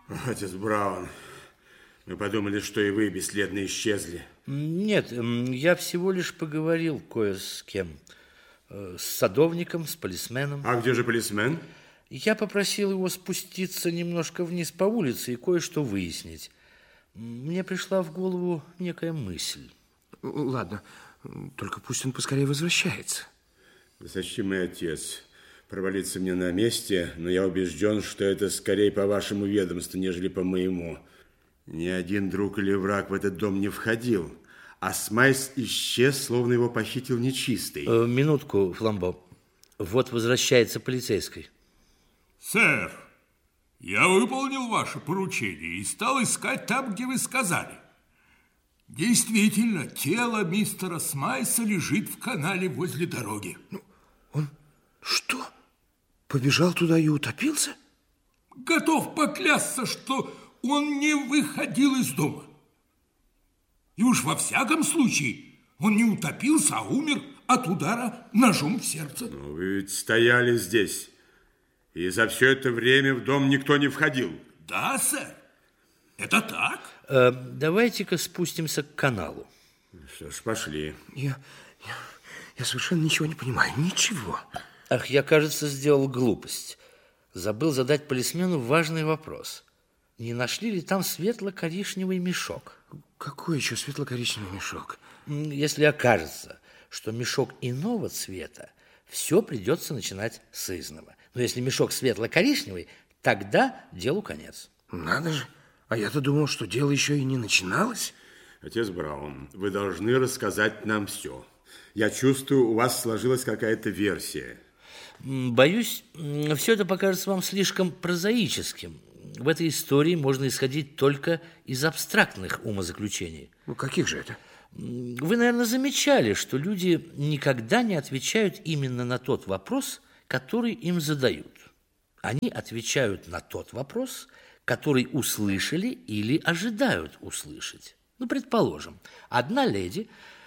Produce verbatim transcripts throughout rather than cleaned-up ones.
Отец Браун, мы подумали, что и вы бесследно исчезли. Нет, я всего лишь поговорил кое с кем. С садовником, с полисменом. А где же полисмен? Я попросил его спуститься немножко вниз по улице и кое-что выяснить. Мне пришла в голову некая мысль. Ладно, только пусть он поскорее возвращается. Высочтимый отец, провалиться мне на месте, но я убежден, что это скорее по вашему ведомству, нежели по моему. Ни один друг или враг в этот дом не входил, а Смайс исчез, словно его похитил нечистый. Э, минутку, Фламбо. Вот возвращается полицейский. Сэр, я выполнил ваше поручение и стал искать там, где вы сказали. Действительно, тело мистера Смайса лежит в канале возле дороги. Ну, он что, побежал туда и утопился? Готов поклясться, что он не выходил из дома. И уж во всяком случае он не утопился, а умер от удара ножом в сердце. Но вы ведь стояли здесь, и за все это время в дом никто не входил. Да, сэр, это так. Э, давайте-ка спустимся к каналу. Что ж, пошли. Я, я, я совершенно ничего не понимаю, ничего. Ах, я, кажется, сделал глупость. Забыл задать полисмену важный вопрос. Не нашли ли там светло-коричневый мешок? Какой еще светло-коричневый мешок? Если окажется, что мешок иного цвета, все придется начинать с изного. Но если мешок светло-коричневый, тогда делу конец. Надо же. А я-то думал, что дело еще и не начиналось. Отец Браун, вы должны рассказать нам все. Я чувствую, у вас сложилась какая-то версия. Боюсь, все это покажется вам слишком прозаическим. В этой истории можно исходить только из абстрактных умозаключений. Ну, каких же это? Вы, наверное, замечали, что люди никогда не отвечают именно на тот вопрос, который им задают. Они отвечают на тот вопрос, который услышали или ожидают услышать. Ну, предположим, одна леди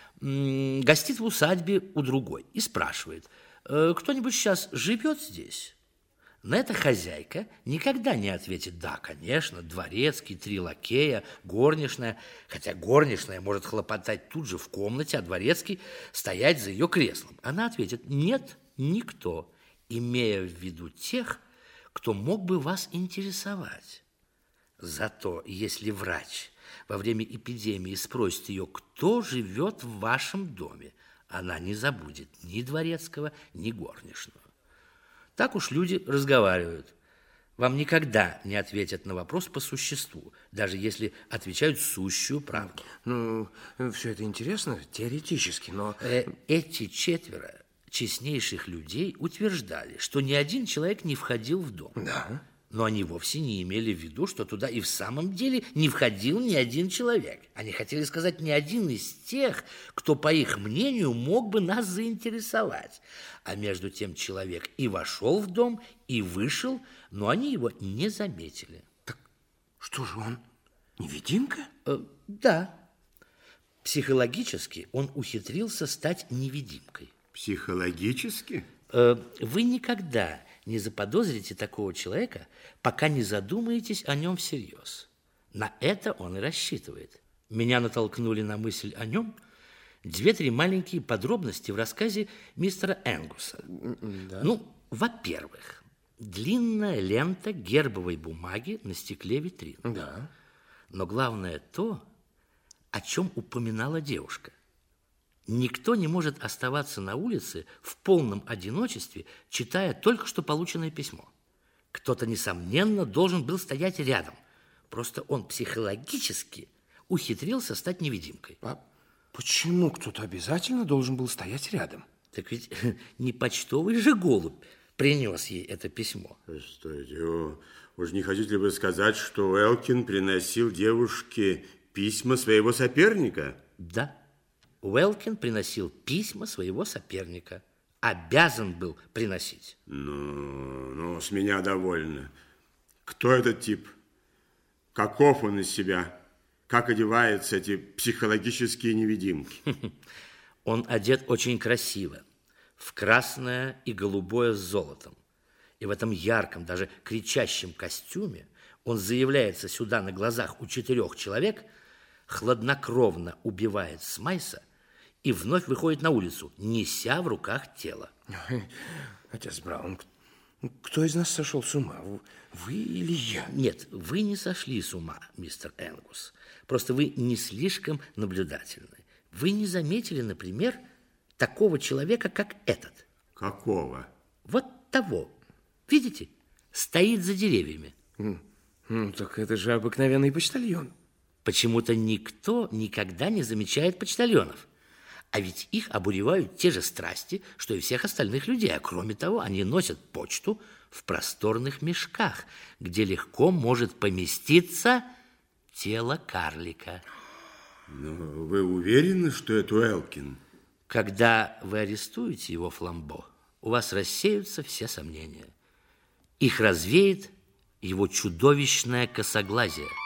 м, гостит в усадьбе у другой и спрашивает: кто-нибудь сейчас живет здесь? На это хозяйка никогда не ответит: да, конечно, дворецкий, три лакея, горничная. Хотя горничная может хлопотать тут же в комнате, а дворецкий стоять за ее креслом. Она ответит: нет, никто, имея в виду тех, кто мог бы вас интересовать. Зато если врач во время эпидемии спросит ее, кто живет в вашем доме, она не забудет ни дворецкого, ни горничную. Так уж люди разговаривают. Вам никогда не ответят на вопрос по существу, даже если отвечают сущую правду. Ну, все это интересно теоретически, но... Э, эти четверо честнейших людей утверждали, что ни один человек не входил в дом. Да. Но они вовсе не имели в виду, что туда и в самом деле не входил ни один человек. Они хотели сказать, ни один из тех, кто, по их мнению, мог бы нас заинтересовать. А между тем человек и вошел в дом, и вышел, но они его не заметили. Так что же он, невидимка? Э, да. Психологически он ухитрился стать невидимкой. Психологически? Э, вы никогда не заподозрите такого человека, пока не задумаетесь о нем всерьез. На это он и рассчитывает. Меня натолкнули на мысль о нем две-три маленькие подробности в рассказе мистера Энгуса. Да. Ну, во-первых, длинная лента гербовой бумаги на стекле витрины. Да. Но главное то, о чем упоминала девушка. Никто не может оставаться на улице в полном одиночестве, читая только что полученное письмо. Кто-то, несомненно, должен был стоять рядом. Просто он психологически ухитрился стать невидимкой. А почему кто-то обязательно должен был стоять рядом? Так ведь не почтовый же голубь принес ей это письмо. Стойте, уж не хотите ли вы сказать, что Уэлкин приносил девушке письма своего соперника? Да. Уэлкин приносил письма своего соперника. Обязан был приносить. Ну, ну, с меня довольно. Кто этот тип? Каков он из себя? Как одеваются эти психологические невидимки? Он одет очень красиво, в красное и голубое с золотом. И в этом ярком, даже кричащем костюме Он заявляется сюда на глазах у четырех человек, хладнокровно убивает Смайса и вновь выходит на улицу, неся в руках тело. Отец Браун, кто из нас сошел с ума? Вы или я? Нет, вы не сошли с ума, мистер Энгус. Просто вы не слишком наблюдательны. Вы не заметили, например, такого человека, как этот. Какого? Вот того. Видите? Стоит за деревьями. Ну, так это же обыкновенный почтальон. Почему-то никто никогда не замечает почтальонов. А ведь их обуревают те же страсти, что и всех остальных людей. А кроме того, они носят почту в просторных мешках, где легко может поместиться тело карлика. Но вы уверены, что это Уэлкин? Когда вы арестуете его, Фламбо, у вас рассеются все сомнения. Их развеет его чудовищное косоглазие.